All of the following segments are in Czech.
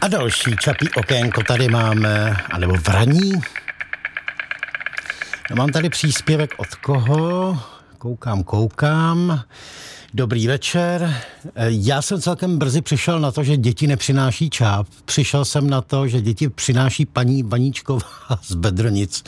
A další Čapí okénko tady máme, anebo vraní. No, mám tady příspěvek od koho? Koukám. Dobrý večer. Já jsem celkem brzy přišel na to, že děti nepřináší čáp. Přišel jsem na to, že děti přináší paní Vaníčková z Bedronic.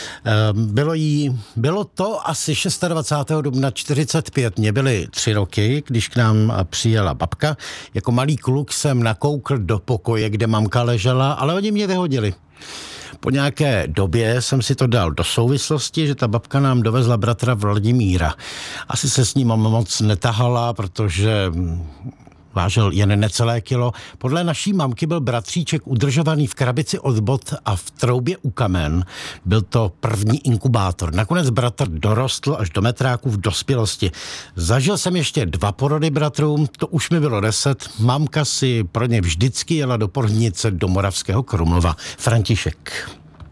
Bylo to asi 26. dubna 45. Mě byly 3 roky, když k nám přijela babka. Jako malý kluk jsem nakoukl do pokoje, kde mamka ležela, ale oni mě vyhodili. Po nějaké době jsem si to dal do souvislosti, že ta babka nám dovezla bratra Vladimíra. Asi se s ním moc netahala, protože vážil jen necelé kilo. Podle naší mamky byl bratříček udržovaný v krabici od bot a v troubě u kamen. Byl to první inkubátor. Nakonec bratr dorostl až do metráku v dospělosti. Zažil jsem ještě 2 porody bratrů, to už mi bylo 10. Mamka si pro ně vždycky jela do porodnice do Moravského Krumlova. František.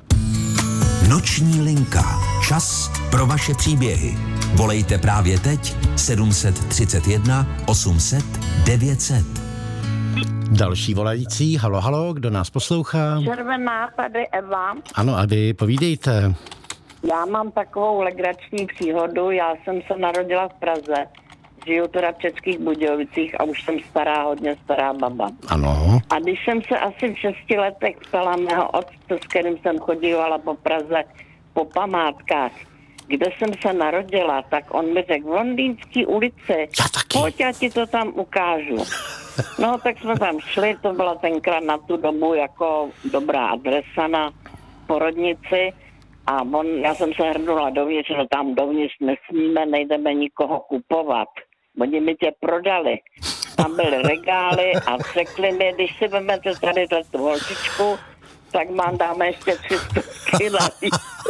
Noční linka. Čas pro vaše příběhy. Volejte právě teď 731 800 900. Další volající. Halo, kdo nás poslouchá? Červená, tady Eva. Ano, a vy povídejte. Já mám takovou legrační příhodu. Já jsem se narodila v Praze. Žiju teda v Českých Budějovicích a už jsem hodně stará baba. Ano. A když jsem se asi v 6 letech ptala mého otce, s kterým jsem chodívala po Praze po památkách, kde jsem se narodila, tak on mi řekl, v Londýnské ulici, pojď, já ti to tam ukážu. No, tak jsme tam šli, to byla tenkrát na tu dobu jako dobrá adresa na porodnici a já jsem se hrnula dovnitř, no tam dovnitř nesmíme, nejdeme nikoho kupovat. Oni mi tě prodali. Tam byly regály a řekli mi, když si vezmete tady tu holčičku, tak mám dáme ještě 300 navíc.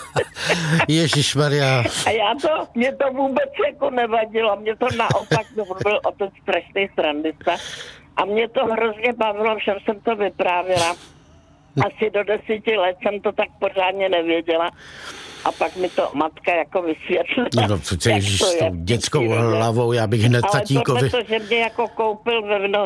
Ježišmarja. A mě to vůbec jako nevadilo, mě to naopak, to byl otec strašný srandista a mě to hrozně bavilo, všem jsem to vyprávěla. Asi do 10 let jsem to tak pořádně nevěděla. A pak mi to matka jako vysvětlila. No, přece ježiš, s tou dětskou hlavou, já bych hned tatínkovi... Ale to, že mě jako koupil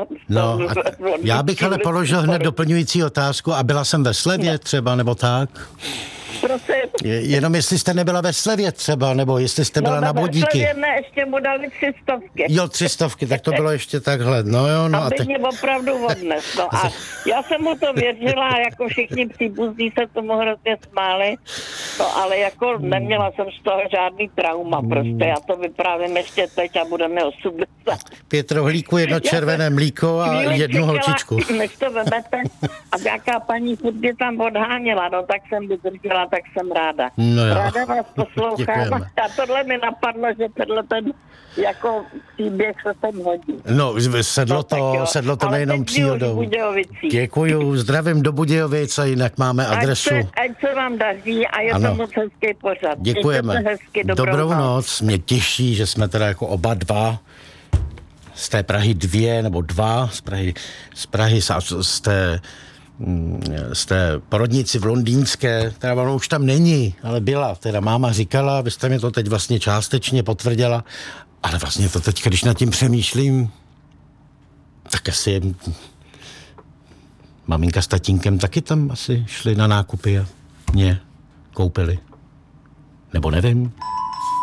já bych ale položil hned doplňující otázku a byla jsem ve slevě třeba, nebo tak? Prosím. Jenom jestli jste nebyla ve slevě třeba, nebo jestli jste byla na bodíky. No, ne, ještě mu dali 300. Jo, 300, tak to bylo ještě takhle. No jo, no aby mě opravdu odnes. No a já jsem mu to věřila, jako všichni příbuzní se tomu hrozně smáli. No ale jako neměla jsem z toho žádný trauma, prostě já to vyprávím ještě teď a budeme 80. 5 rohlíků, 1 červené mlíko a 1 holčičku. Než to vemete a nějaká paní furt mě tam odháněla, no tak jsem vydržela, tak jsem ráda. No ráda vás poslouchám. A tohle mi napadlo, že tenhle ten jako příběh se sem hodí. No, sedlo to nejenom příhodou. Děkuju, zdravím do Budějovic a jinak máme adresu. Ať se vám daří a je to moc hezký pořad. Děkujeme. Dobrou noc. Mě těší, že jsme teda jako oba dva z té Prahy 2 nebo 2, z Prahy z té porodnici v Londýnské, teda ono už tam není, ale byla, teda máma říkala, vy jste mi to teď vlastně částečně potvrdila, ale vlastně to teď, když nad tím přemýšlím, tak asi maminka s tatínkem taky tam asi šli na nákupy a mě koupili. Nebo nevím.